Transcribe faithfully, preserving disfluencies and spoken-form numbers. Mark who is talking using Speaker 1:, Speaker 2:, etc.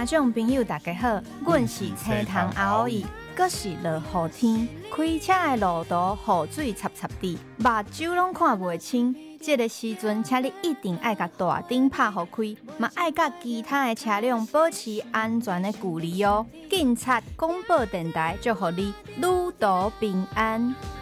Speaker 1: 听众朋友大家好，阮是青塘阿欧伊，阁是落雨天，开车的路途雨水插插滴，目睭拢看袂清。这个时阵，请你一定爱甲大灯拍互开，嘛爱甲其他的车辆保持安全的距离哦。警察广播电台祝福你旅途平安。